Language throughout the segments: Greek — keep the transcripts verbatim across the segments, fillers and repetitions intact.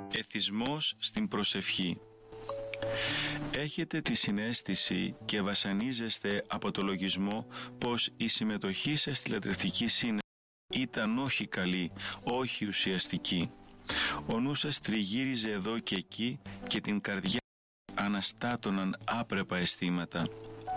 Εθισμός στην προσευχή. Έχετε τη συναίσθηση και βασανίζεστε από το λογισμό πως η συμμετοχή σας στη λατρευτική σύναξη ήταν όχι καλή, όχι ουσιαστική. Ο νους σας τριγύριζε εδώ και εκεί και την καρδιά αναστάτωναν άπρεπα αισθήματα.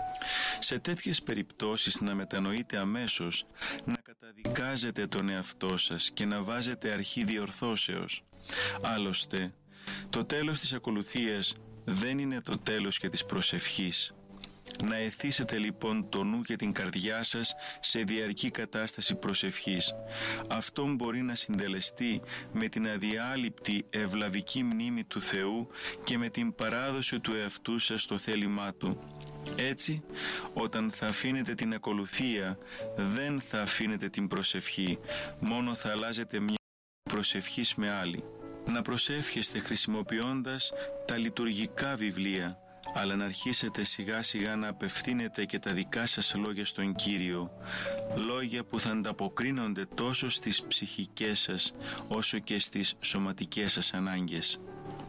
Σε τέτοιες περιπτώσεις να μετανοείτε αμέσως, να καταδικάζετε τον εαυτό σας και να βάζετε αρχή διορθώσεως. Άλλωστε, το τέλος της ακολουθίας δεν είναι το τέλος και της προσευχής. Να εθίσετε λοιπόν το νου και την καρδιά σας σε διαρκή κατάσταση προσευχής. Αυτό μπορεί να συντελεστεί με την αδιάλειπτη ευλαβική μνήμη του Θεού και με την παράδοση του εαυτού σας στο θέλημά Του. Έτσι, όταν θα αφήνετε την ακολουθία, δεν θα αφήνετε την προσευχή, μόνο θα αλλάζετε μια προσευχής με άλλη. Να προσεύχεστε χρησιμοποιώντας τα λειτουργικά βιβλία, αλλά να αρχίσετε σιγά σιγά να απευθύνετε και τα δικά σας λόγια στον Κύριο, λόγια που θα ανταποκρίνονται τόσο στις ψυχικές σας όσο και στις σωματικές σας ανάγκες.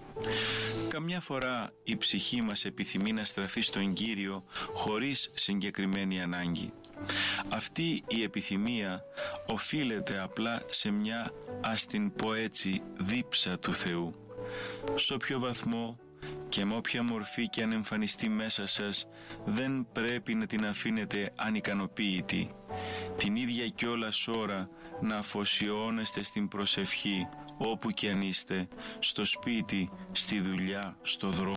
Καμιά φορά η ψυχή μας επιθυμεί να στραφεί στον Κύριο χωρίς συγκεκριμένη ανάγκη. Αυτή η επιθυμία οφείλεται απλά σε μια, ας την πω έτσι, δίψα του Θεού. Σε όποιο βαθμό και με όποια μορφή και αν εμφανιστεί μέσα σας, δεν πρέπει να την αφήνετε ανικανοποίητη. Την ίδια κιόλας ώρα να αφοσιώνεστε στην προσευχή, όπου κι αν είστε, στο σπίτι, στη δουλειά, στο δρόμο.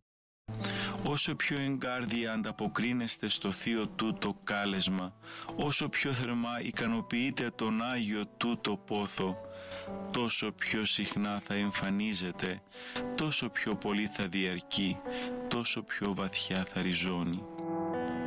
Όσο πιο εγκάρδια ανταποκρίνεστε στο θείο τούτο κάλεσμα, όσο πιο θερμά ικανοποιείτε τον Άγιο τούτο πόθο, τόσο πιο συχνά θα εμφανίζεται, τόσο πιο πολύ θα διαρκεί, τόσο πιο βαθιά θα ριζώνει.